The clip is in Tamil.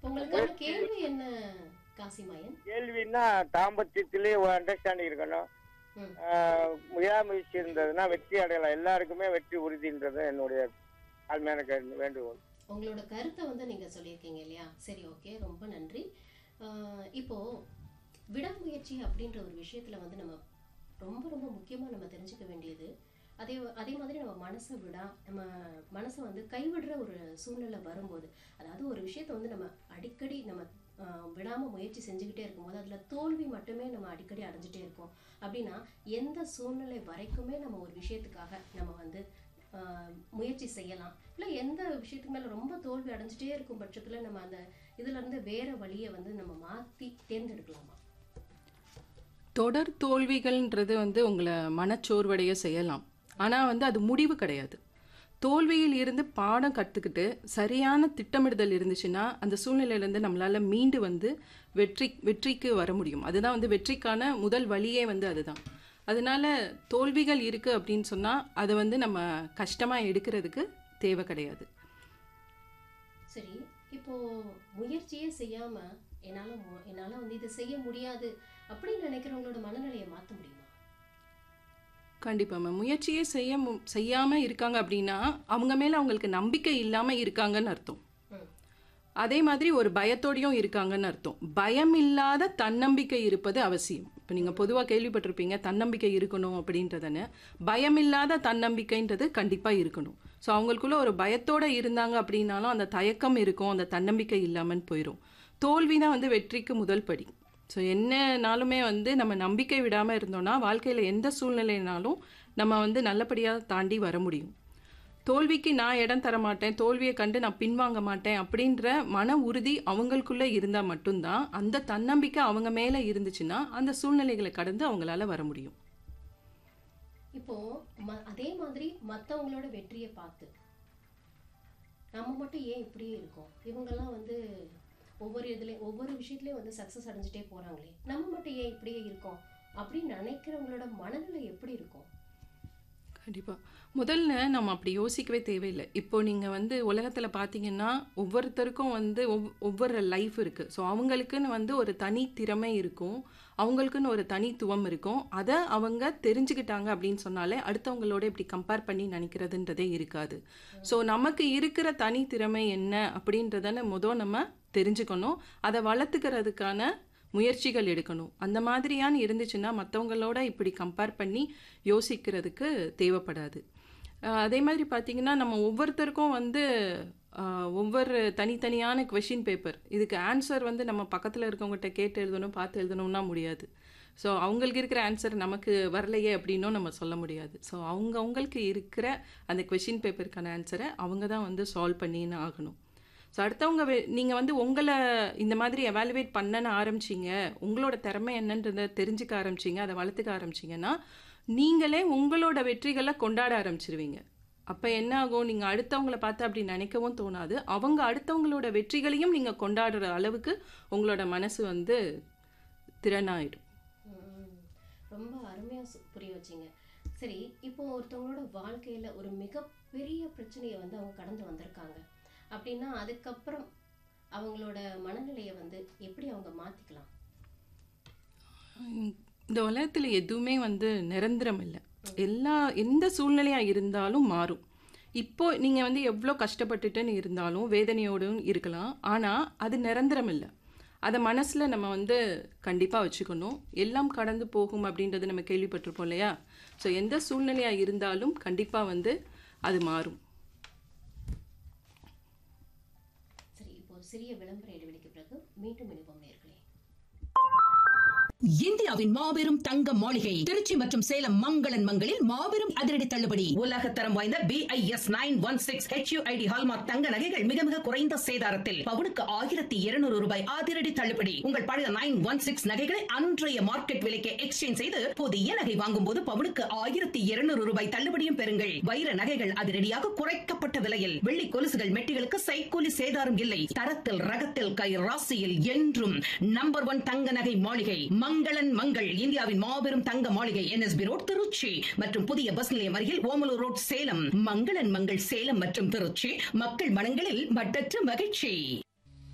உங்களுக்கான கேள்வி என்ன காசிமாயன்? கேள்வின்னா தாம்பத்தியத்திலேயே ஒரு அண்டர்ஸ்டாண்டிங் இருக்கணும். முயற்சி இருந்ததுன்னா வெற்றி அடையலாம். எல்லாருக்குமே வெற்றி உறுதின்றது என்னுடைய தாழ்மையான வேண்டுகோள். உங்களோட கருத்தை வந்து நீங்க சொல்லியிருக்கீங்க இல்லையா? சரி, ஓகே, ரொம்ப நன்றி. இப்போ விடாமுயற்சி அப்படின்ற ஒரு விஷயத்துல வந்து நம்ம ரொம்ப ரொம்ப முக்கியமா நம்ம தெரிஞ்சுக்க வேண்டியது, அதே மாதிரி நம்ம மனசை வந்து கைவிடுற ஒரு சூழ்நிலை வரும்போது, அதாவது ஒரு விஷயத்த வந்து நம்ம அடிக்கடி நம்ம விடாம முயற்சி செஞ்சுக்கிட்டே இருக்கும்போது அதுல தோல்வி மட்டுமே நம்ம அடிக்கடி அடைஞ்சிட்டே இருக்கோம் அப்படின்னா, எந்த சூழ்நிலை வரைக்குமே நம்ம ஒரு விஷயத்துக்காக நம்ம வந்து முயற்சி செய்யலாம். இல்லை எந்த விஷயத்துக்கு மேல ரொம்ப தோல்வி அடைஞ்சிட்டே இருக்கும் பட்சத்துல நம்ம அந்த இதுல இருந்து வேற வழியை வந்து நம்ம மாத்தி தேர்ந்தெடுக்கலாமா? தொடர் தோல்விகள்ன்றது வந்து உங்களை மனச்சோர்வடைய செய்யலாம். ஆனால் வந்து அது முடிவு கிடையாது. தோல்வியில் இருந்து பாடம் கற்றுக்கிட்டு சரியான திட்டமிடுதல் இருந்துச்சுன்னா அந்த சூழ்நிலையிலேருந்து நம்மளால் மீண்டு வந்து வெற்றிக்கு வர முடியும். அதுதான் வந்து வெற்றிக்கான முதல் வழியே வந்து அதுதான். அதனால தோல்விகள் இருக்குது அப்படின்னு சொன்னால் அதை வந்து நம்ம கஷ்டமாக எடுக்கிறதுக்கு தேவை கிடையாது. சரி, இப்போ முயற்சியே செய்யாம என்னால வந்து இதை செய்ய முடியாது அப்படின்னு நினைக்கிறவங்களோட மனநிலையை மாற்ற முடியுமா? கண்டிப்பாக மேம். முயற்சியே செய்யாமல் இருக்காங்க அப்படின்னா அவங்க மேலே அவங்களுக்கு நம்பிக்கை இல்லாமல் இருக்காங்கன்னு அர்த்தம். அதே மாதிரி ஒரு பயத்தோடையும் இருக்காங்கன்னு அர்த்தம். பயம் இல்லாத தன்னம்பிக்கை இருப்பது அவசியம். இப்போ நீங்கள் பொதுவாக கேள்விப்பட்டிருப்பீங்க தன்னம்பிக்கை இருக்கணும் அப்படின்றதுன்னு. பயம் இல்லாத தன்னம்பிக்கைன்றது கண்டிப்பாக இருக்கணும். ஸோ அவங்களுக்குள்ள ஒரு பயத்தோடு இருந்தாங்க அப்படின்னாலும் அந்த தயக்கம் இருக்கும், அந்த தன்னம்பிக்கை இல்லாமல் போயிடும். தோல்வி தான் வந்து வெற்றிக்கு முதல் படி. ஸோ என்னனாலுமே வந்து நம்ம நம்பிக்கை விடாமல் இருந்தோம்னா வாழ்க்கையில் எந்த சூழ்நிலைனாலும் நம்ம வந்து நல்லபடியாக தாண்டி வர முடியும். தோல்விக்கு நான் இடம் தர மாட்டேன், தோல்வியை கண்டு நான் பின்வாங்க மாட்டேன் அப்படின்ற மன உறுதி அவங்களுக்குள்ளே இருந்தால் மட்டும்தான், அந்த தன்னம்பிக்கை அவங்க மேலே இருந்துச்சுன்னா அந்த சூழ்நிலைகளை கடந்து அவங்களால வர முடியும். இப்போ அதே மாதிரி மற்றவங்களோட வெற்றியை பார்த்து நம்ம மட்டும் ஏன் இப்படியே இருக்கோம், இவங்கெல்லாம் வந்து ஒவ்வொரு விஷயத்துலயும் வந்து சக்சஸ் அடைஞ்சிட்டே போறாங்களே, நம்ம மட்டும் ஏன் இப்படியே இருக்கோம் அப்படின்னு நினைக்கிறவங்களோட மனநிலை எப்படி இருக்கும்? கண்டிப்பாக முதல்ல நம்ம அப்படி யோசிக்கவே தேவையில்லை. இப்போ நீங்கள் வந்து உலகத்தில் பார்த்தீங்கன்னா ஒவ்வொருத்தருக்கும் வந்து ஒவ்வொரு லைஃப் இருக்குது. ஸோ அவங்களுக்குன்னு வந்து ஒரு தனி திறமை இருக்கும், அவங்களுக்குன்னு ஒரு தனித்துவம் இருக்கும். அதை அவங்க தெரிஞ்சுக்கிட்டாங்க அப்படின்னு சொன்னாலே அடுத்தவங்களோட இப்படி கம்பேர் பண்ணி நினைக்கிறதுன்றதே இருக்காது. ஸோ நமக்கு இருக்கிற தனி திறமை என்ன அப்படின்றத நம்ம தெரிஞ்சுக்கணும், அதை வளர்த்துக்கிறதுக்கான முயற்சிகள் எடுக்கணும். அந்த மாதிரியான இருந்துச்சுன்னா மற்றவங்களோட இப்படி கம்பேர் பண்ணி யோசிக்கிறதுக்கு தேவைப்படாது. அதே மாதிரி பார்த்திங்கன்னா நம்ம ஒவ்வொருத்தருக்கும் வந்து ஒவ்வொரு தனித்தனியான கொஷின் பேப்பர், இதுக்கு ஆன்சர் வந்து நம்ம பக்கத்தில் இருக்கவங்ககிட்ட கேட்டு எழுதணும், பார்த்து எழுதணும்னா முடியாது. ஸோ அவங்களுக்கு இருக்கிற ஆன்சர் நமக்கு வரலையே அப்படின்னும் நம்ம சொல்ல முடியாது. ஸோ அவங்களுக்கு இருக்கிற அந்த கொஷின் பேப்பருக்கான ஆன்சரை அவங்க தான் வந்து சால்வ் பண்ணின்னு ஆகணும். ஸோ அடுத்தவங்க நீங்கள் வந்து உங்களை இந்த மாதிரி எவாலுவேட் பண்ணன்னு ஆரம்பிச்சிங்க, உங்களோட திறமை என்னன்றதை தெரிஞ்சுக்க ஆரம்பிச்சிங்க, அதை வளர்த்துக்க ஆரம்பிச்சிங்கன்னா நீங்களே உங்களோட வெற்றிகளை கொண்டாட ஆரம்பிச்சிருவீங்க. அப்போ என்ன ஆகும், நீங்கள் அடுத்தவங்களை பார்த்து அப்படி நினைக்கவும் தோணாது, அவங்க அடுத்தவங்களோட வெற்றிகளையும் நீங்கள் கொண்டாடுற அளவுக்கு உங்களோட மனசு வந்து திறனாயிடும். ரொம்ப அருமையாக புரிய வச்சிங்க. சரி, இப்போ ஒருத்தவங்களோட வாழ்க்கையில் ஒரு மிகப்பெரிய பிரச்சனையை வந்து அவங்க கடந்து வந்திருக்காங்க அப்படின்னா அதுக்கப்புறம் அவங்களோட மனநிலையை வந்து எப்படி அவங்க மாற்றிக்கலாம்? இந்த உலகத்தில் எதுவுமே வந்து நிரந்தரம் இல்லை. எந்த சூழ்நிலையாக இருந்தாலும் மாறும். இப்போ நீங்கள் வந்து எவ்வளோ கஷ்டப்பட்டுட்டுன்னு இருந்தாலும் வேதனையோடும் இருக்கலாம், ஆனால் அது நிரந்தரம் இல்லை. அதை மனசில் நம்ம வந்து கண்டிப்பாக வச்சுக்கணும். எல்லாம் கடந்து போகும் அப்படின்றது நம்ம கேள்விப்பட்டிருப்போம் இல்லையா? ஸோ எந்த சூழ்நிலையாக இருந்தாலும் கண்டிப்பாக வந்து அது மாறும். சரி, இப்போ சிறிய விளம்பர இடைவெளிக்கு பிறகு மீண்டும் இணைப்போம் நேயர்களே. இந்தியாவின் மாபெரும் தங்க மாளிகை திருச்சி மற்றும் சேலம் மங்களன் மங்களில் மாபெரும் அதிரடி தள்ளுபடி. உலகத்தரம் வாய்ந்த BIS 916 HUID ஹால்மார்க் தங்க நகைகள் மிக மிக குறைந்த சேதாரத்தில் பவுனுக்கு 1200 ரூபாய் அதிரடி தள்ளுபடி. உங்கள் பழைய 916 நகைகளை அன்றைய மார்க்கெட் விலைக்கு எக்ஸ்சேஞ்ச் செய்து புதிய நகை வாங்கும் போது பவுனுக்கு 1200 ரூபாய் தள்ளுபடியும் பெறுங்கள். வைர நகைகள் அதிரடியாக குறைக்கப்பட்ட விலையில், வெள்ளி கொலுசுகள் மெட்டிகளுக்கு சைக்கூலி சேதாரம் இல்லை. தரத்தில் ரகத்தில் கை ராசியில் என்றும் நம்பர் 1 தங்க நகை மாளிகை மங்களன் மங்கள். இந்தியாவின் மாபெரும் தங்க மாளிகை NSB ரோட் திருச்சி மற்றும் புதிய பஸ் நிலையம் அருகில் ஓமலூர் ரோட் சேலம். மங்களன் மங்கள் சேலம் மற்றும் திருச்சி மக்கள் மனங்களில் மட்டற்ற மகிழ்ச்சி.